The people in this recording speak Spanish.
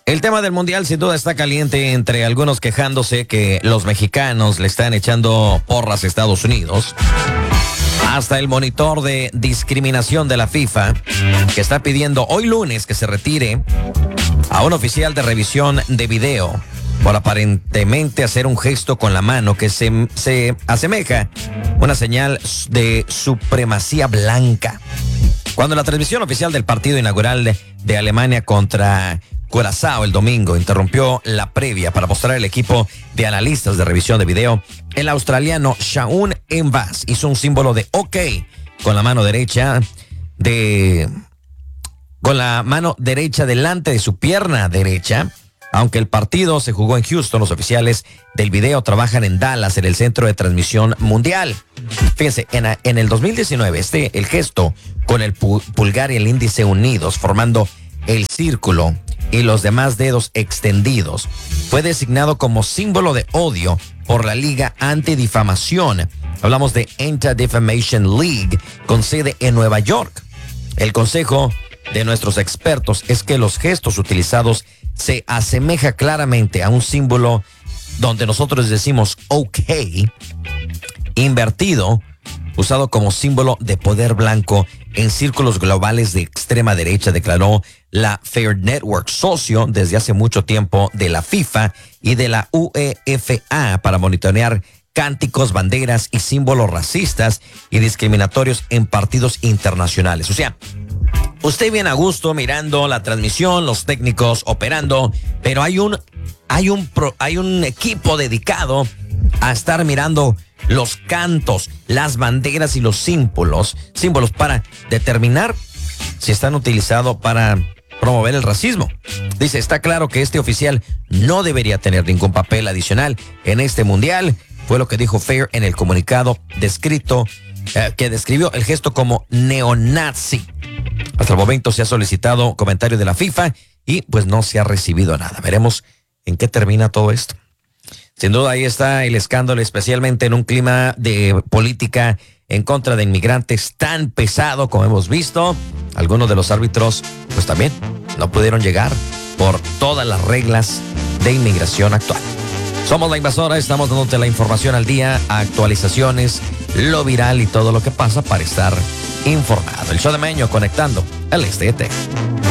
El tema del mundial sin duda está caliente, entre algunos quejándose que los mexicanos le están echando porras a Estados Unidos. Hasta el monitor de discriminación de la FIFA, que está pidiendo hoy lunes que se retire a un oficial de revisión de video por aparentemente hacer un gesto con la mano que se asemeja una señal de supremacía blanca. Cuando la transmisión oficial del partido inaugural de Alemania contra Curazao el domingo interrumpió la previa para mostrar el equipo de analistas de revisión de video, el australiano Shaun Envas hizo un símbolo de OK con la mano derecha delante de su pierna derecha. Aunque el partido se jugó en Houston, los oficiales del video trabajan en Dallas, en el centro de transmisión mundial. Fíjense, en el 2019, el gesto con el pulgar y el índice unidos, formando el círculo y los demás dedos extendidos, fue designado como símbolo de odio por la Liga Antidifamación. Hablamos de Anti-Defamation League, con sede en Nueva York. El consejo de nuestros expertos es que los gestos utilizados se asemeja claramente a un símbolo donde nosotros decimos OK, invertido, usado como símbolo de poder blanco en círculos globales de extrema derecha, declaró la Fair Network, socio desde hace mucho tiempo de la FIFA y de la UEFA para monitorear cánticos, banderas y símbolos racistas y discriminatorios en partidos internacionales. O sea, usted viene a gusto mirando la transmisión, los técnicos operando, pero hay un equipo dedicado a estar mirando los cantos, las banderas y los símbolos para determinar si están utilizados para promover el racismo. Dice, está claro que este oficial no debería tener ningún papel adicional en este mundial, fue lo que dijo Fair en el comunicado que describió el gesto como neonazi. Hasta el momento se ha solicitado comentario de la FIFA y pues no se ha recibido nada. Veremos en qué termina todo esto. Sin duda ahí está el escándalo, especialmente en un clima de política en contra de inmigrantes tan pesado como hemos visto. Algunos de los árbitros pues también no pudieron llegar por todas las reglas de inmigración actual. Somos La Invasora, estamos dándote la información al día, actualizaciones, lo viral y todo lo que pasa para estar informado. El show de Meño conectando el este de Texas.